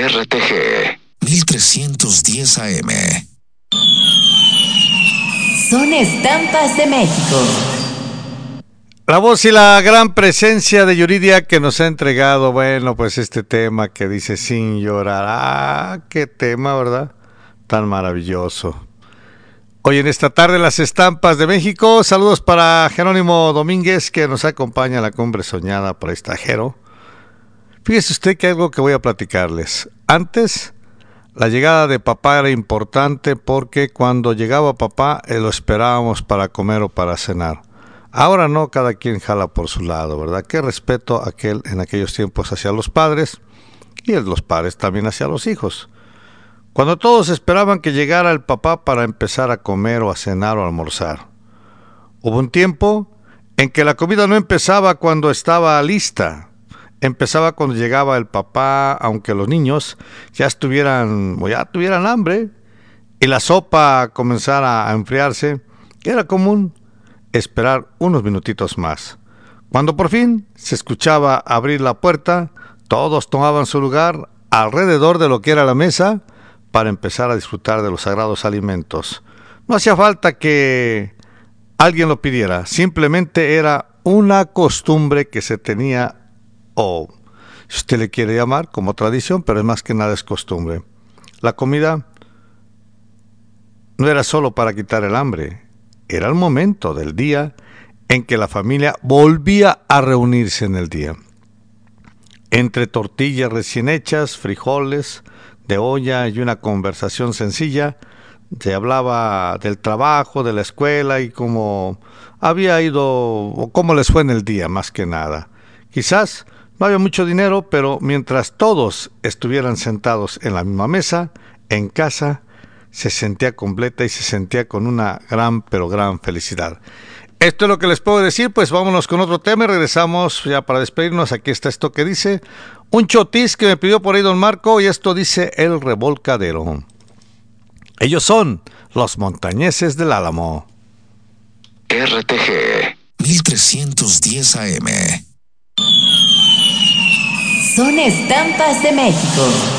RTG 1310 AM. Son estampas de México. La voz y la gran presencia de Yuridia que nos ha entregado, bueno, pues este tema que dice Sin llorar. Ah, qué tema, ¿verdad? Tan maravilloso. Hoy en esta tarde las estampas de México. Saludos para Jerónimo Domínguez que nos acompaña a la cumbre soñada por extranjero. Fíjese usted que algo que voy a platicarles. Antes, la llegada de papá era importante porque cuando llegaba papá lo esperábamos para comer o para cenar. Ahora no, cada quien jala por su lado, ¿verdad? Qué respeto en aquellos tiempos hacia los padres y los padres también hacia los hijos. Cuando todos esperaban que llegara el papá para empezar a comer o a cenar o a almorzar. Hubo un tiempo en que la comida no empezaba cuando estaba lista. Empezaba cuando llegaba el papá, aunque los niños ya tuvieran hambre y la sopa comenzara a enfriarse. Era común esperar unos minutitos más. Cuando por fin se escuchaba abrir la puerta, todos tomaban su lugar alrededor de lo que era la mesa para empezar a disfrutar de los sagrados alimentos. No hacía falta que alguien lo pidiera, simplemente era una costumbre que se tenía, o si usted le quiere llamar como tradición, pero es más que nada es costumbre. La comida no era solo para quitar el hambre, era el momento del día en que la familia volvía a reunirse en el día. Entre tortillas recién hechas, frijoles de olla y una conversación sencilla, se hablaba del trabajo, de la escuela y cómo había ido o cómo les fue en el día, más que nada. Quizás no había mucho dinero, pero mientras todos estuvieran sentados en la misma mesa, en casa, se sentía completa y se sentía con una gran, pero gran felicidad. Esto es lo que les puedo decir, pues vámonos con otro tema y regresamos ya para despedirnos. Aquí está esto que dice un chotis que me pidió por ahí don Marco y esto dice El Revolcadero. Ellos son los montañeses del Álamo. RTG 1310 AM. Son estampas de México.